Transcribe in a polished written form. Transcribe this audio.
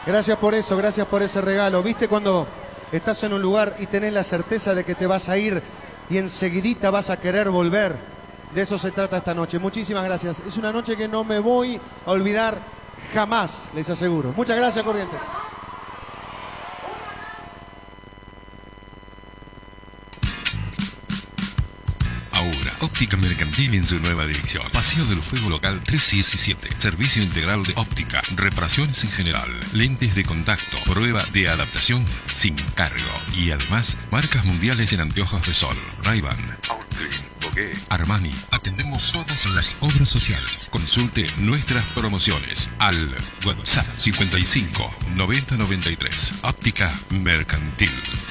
Gracias por eso, gracias por ese regalo. ¿Viste cuando estás en un lugar y tenés la certeza de que te vas a ir y enseguidita vas a querer volver? De eso se trata esta noche. Muchísimas gracias. Es una noche que no me voy a olvidar jamás, les aseguro. Muchas gracias, Corrientes. Ahora, Óptica Mercantil en su nueva dirección. Paseo del Fuego Local 317. Servicio integral de óptica, reparaciones en general, lentes de contacto, prueba de adaptación sin cargo. Y además, marcas mundiales en anteojos de sol. Ray-Ban, Outgreen, Bogué, Armani. Atendemos todas las obras sociales. Consulte nuestras promociones al WhatsApp 55 90 93. Óptica Mercantil.